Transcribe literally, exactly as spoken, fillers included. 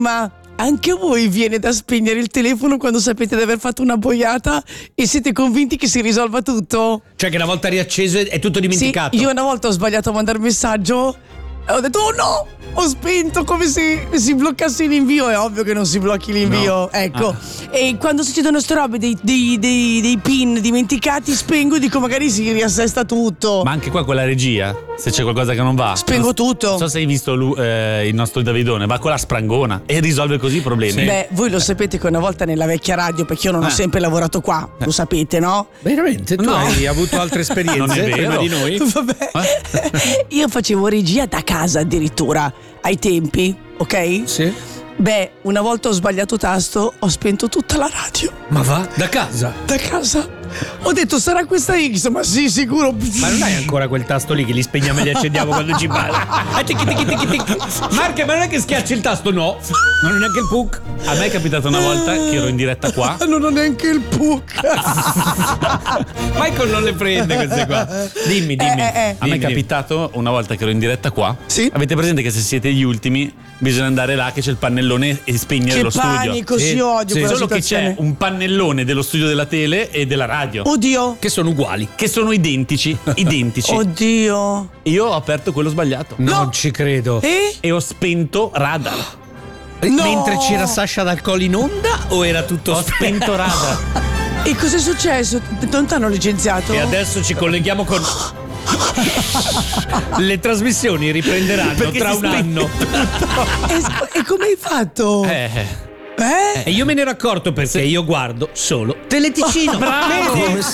Ma anche a voi viene da spegnere il telefono quando sapete di aver fatto una boiata e siete convinti che si risolva tutto? Cioè che una volta riacceso è tutto dimenticato. Sì, io una volta ho sbagliato a mandare messaggio e ho detto oh no, ho spento come se si bloccasse l'invio. È ovvio che non si blocchi l'invio, no. Ecco. Ah. E quando succedono ste robe dei, dei, dei, dei pin dimenticati, spengo e dico magari si riassesta tutto. Ma anche qua con la regia, se c'è qualcosa che non va, spengo non, tutto. Non so se hai visto lui, eh, il nostro Davidone, va con la sprangona e risolve così i problemi. Sì. Beh, voi lo sapete che una volta nella vecchia radio, perché io non eh. ho sempre lavorato qua, eh. lo sapete, no? Veramente? Tu no. hai avuto altre esperienze non è vero. prima di noi? Vabbè. Eh? Io facevo regia da casa addirittura ai tempi, ok? Sì. Beh, una volta ho sbagliato tasto, ho spento tutta la radio. Ma va? Da casa? Da casa. Ho detto sarà questa X, ma sì, sicuro. Ma non hai ancora quel tasto lì che li spegniamo e li accendiamo quando ci pare? Marche, ma non è che schiacci il tasto? No, non è neanche il puck. A me è capitato una volta che ero in diretta qua. Non ho neanche il puck. Michael non le prende queste qua. Dimmi, dimmi. Eh, eh, eh. A me è capitato una volta che ero in diretta qua. Sì. Avete presente che se siete gli ultimi bisogna andare là che c'è il pannellone e spegnere che lo studio. Panico, sì, odio sì. Solo situazione. che c'è un pannellone dello studio della tele e della radio. Oddio. Che sono uguali. Che sono identici. Identici. Oddio. Io ho aperto quello sbagliato. Non no. ci credo. E? E ho spento radar. No. Mentre c'era Sasha Dal Colle in onda o era tutto ho spento radar? E cos'è successo? Non t'hanno licenziato? E adesso ci colleghiamo con le trasmissioni riprenderanno perché tra un anno. E, e come hai fatto? Eh. Eh? E io me ne ero accorto perché io guardo solo Teleticino. Oh, bravo. Vedi?